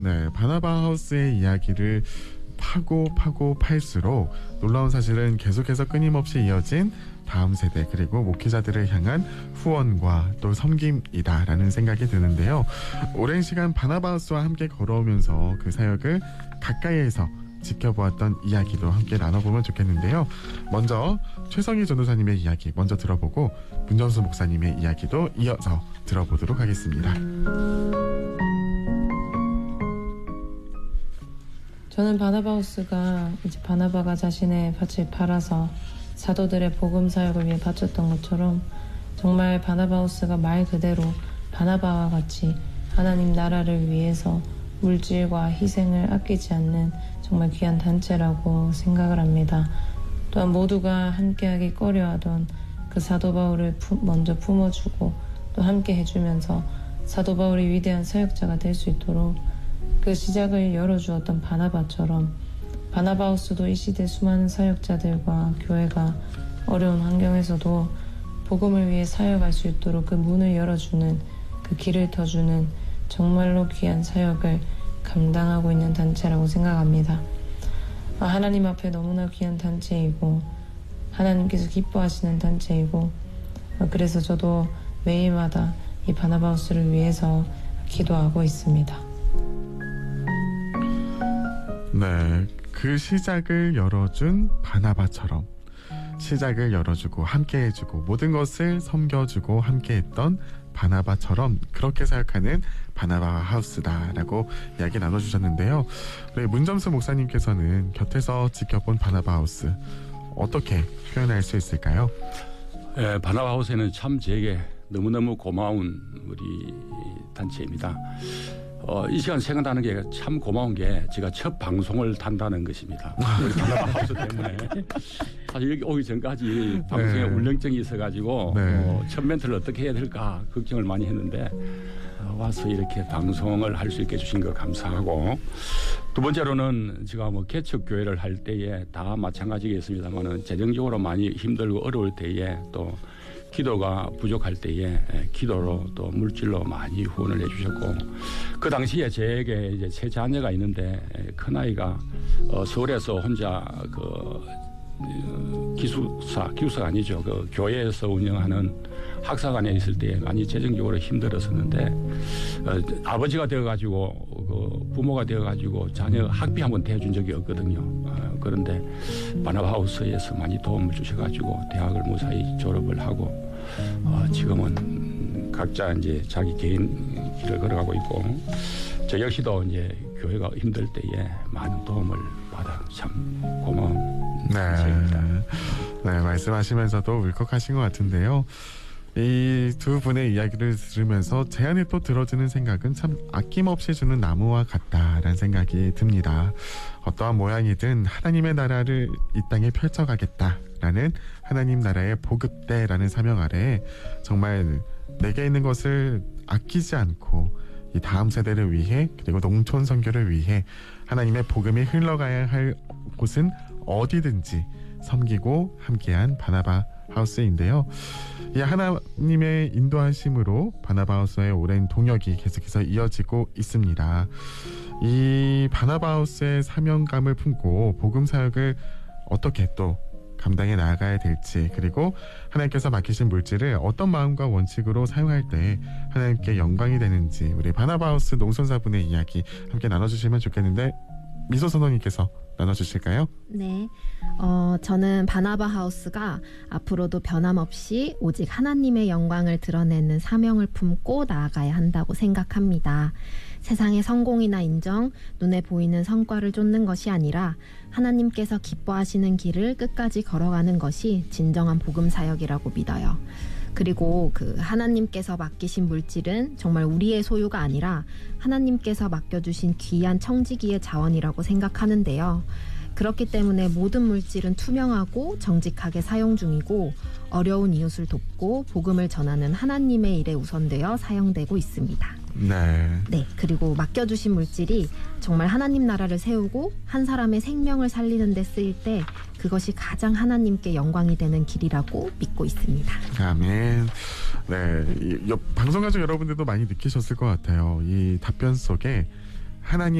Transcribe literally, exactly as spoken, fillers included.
네, 바나바 하우스의 이야기를 파고 파고 팔수록 놀라운 사실은 계속해서 끊임없이 이어진 다음 세대 그리고 목회자들을 향한 후원과 또 섬김이다라는 생각이 드는데요. 오랜 시간 바나바 하우스와 함께 걸어오면서 그 사역을 가까이에서 지켜보았던 이야기도 함께 나눠보면 좋겠는데요. 먼저 최성희 전도사님의 이야기 먼저 들어보고 문정수 목사님의 이야기도 이어서 들어보도록 하겠습니다. 저는 바나바하우스가 이제 바나바가 자신의 밭을 팔아서 사도들의 복음 사역을 위해 바쳤던 것처럼 정말 바나바하우스가 말 그대로 바나바와 같이 하나님 나라를 위해서 물질과 희생을 아끼지 않는 정말 귀한 단체라고 생각을 합니다. 또한 모두가 함께하기 꺼려하던 그 사도 바울을 품, 먼저 품어주고 또 함께 해주면서 사도 바울이 위대한 사역자가 될 수 있도록 그 시작을 열어주었던 바나바처럼 바나바하우스도 이 시대 수많은 사역자들과 교회가 어려운 환경에서도 복음을 위해 사역할 수 있도록 그 문을 열어주는 그 길을 터주는 정말로 귀한 사역을 감당하고 있는 단체라고 생각합니다. 하나님 앞에 너무나 귀한 단체이고 하나님께서 기뻐하시는 단체이고 그래서 저도 매일마다 이 바나바하우스를 위해서 기도하고 있습니다. 네, 그 시작을 열어준 바나바처럼 시작을 열어주고 함께해주고 모든 것을 섬겨주고 함께했던 바나바처럼 그렇게 생각하는 바나바 하우스다라고 이야기 나눠주셨는데요. 우리 문점수 목사님께서는 곁에서 지켜본 바나바 하우스 어떻게 표현할 수 있을까요? 예, 바나바 하우스에는 참 제게 너무너무 고마운 우리 단체입니다. 어, 이 시간 생각나는 게 참 고마운 게 제가 첫 방송을 단다는 것입니다. 우리 바나바 하우스 때문에 사실 여기 오기 전까지 방송에 네. 울렁증이 있어가지고 네. 어, 첫 멘트를 어떻게 해야 될까 걱정을 많이 했는데 어, 와서 이렇게 방송을 할 수 있게 해주신 거 감사하고 두 번째로는 제가 뭐 개척 교회를 할 때에 다 마찬가지겠습니다만은 재정적으로 많이 힘들고 어려울 때에 또 기도가 부족할 때에 기도로 또 물질로 많이 후원을 해주셨고 그 당시에 제게 이제 세 자녀가 있는데 큰 아이가 어 서울에서 혼자 그 기숙사 기숙사가 아니죠 그 교회에서 운영하는 학사관에 있을 때 많이 재정적으로 힘들었었는데 어, 아버지가 되어가지고 그 부모가 되어가지고 자녀 학비 한번 대준 적이 없거든요. 어, 그런데 바나바 하우스에서 많이 도움을 주셔가지고 대학을 무사히 졸업을 하고 어, 지금은 각자 이제 자기 개인 길을 걸어가고 있고 저 역시도 이제 교회가 힘들 때에 많은 도움을 받아 참 고마운 단체입니다. 네. 네, 말씀하시면서도 울컥하신 것 같은데요. 이 두 분의 이야기를 들으면서 제 안에 또 들어지는 생각은 참 아낌없이 주는 나무와 같다라는 생각이 듭니다. 어떠한 모양이든 하나님의 나라를 이 땅에 펼쳐가겠다라는 하나님 나라의 보급대라는 사명 아래 정말 내게 있는 것을 아끼지 않고 이 다음 세대를 위해 그리고 농촌 선교를 위해 하나님의 복음이 흘러가야 할 곳은 어디든지 섬기고 함께한 바나바 하우스인데요. 이 하나님의 인도하심으로 바나바 하우스의 오랜 동역이 계속해서 이어지고 있습니다. 이 바나바 하우스의 사명감을 품고 복음 사역을 어떻게 또 감당해 나아가야 될지 그리고 하나님께서 맡기신 물질을 어떤 마음과 원칙으로 사용할 때 하나님께 영광이 되는지 우리 바나바 하우스 농촌사분의 이야기 함께 나눠주시면 좋겠는데 미소 선원님께서 나눠주실까요? 네, 어, 저는 바나바 하우스가 앞으로도 변함없이 오직 하나님의 영광을 드러내는 사명을 품고 나아가야 한다고 생각합니다. 세상의 성공이나 인정, 눈에 보이는 성과를 쫓는 것이 아니라 하나님께서 기뻐하시는 길을 끝까지 걸어가는 것이 진정한 복음 사역이라고 믿어요. 그리고 그 하나님께서 맡기신 물질은 정말 우리의 소유가 아니라 하나님께서 맡겨주신 귀한 청지기의 자원이라고 생각하는데요. 그렇기 때문에 모든 물질은 투명하고 정직하게 사용 중이고 어려운 이웃을 돕고 복음을 전하는 하나님의 일에 우선되어 사용되고 있습니다. 네. 네, 그리고 맡겨주신 물질이 정말 하나님 나라를 세우고 한 사람의 생명을 살리는 데 쓰일 때 그것이 가장 하나님께 영광이 되는 길이라고 믿고 있습니다. 아멘. 네, 이, 여, 방송 가족 여러분들도 많이 느끼셨을 것 같아요. 이 답변 속에 하나님